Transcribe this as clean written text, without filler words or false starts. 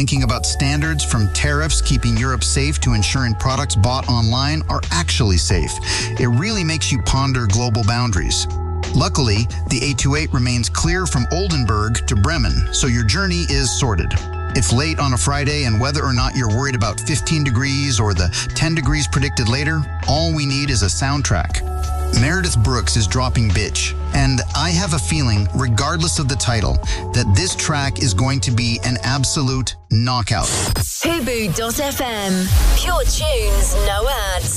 thinking about standards from tariffs keeping Europe safe to ensuring products bought online are actually safe. It really makes you ponder global boundaries. Luckily, the 828 remains clear from Oldenburg to Bremen, so your journey is sorted. It's late on a Friday, and whether or not you're worried about 15 degrees or the 10 degrees predicted later, all we need is a soundtrack. Meredith Brooks is dropping Bitch, and I have a feeling, regardless of the title, that this track is going to be an absolute knockout. Fubu.fm. Pure tunes, no ads.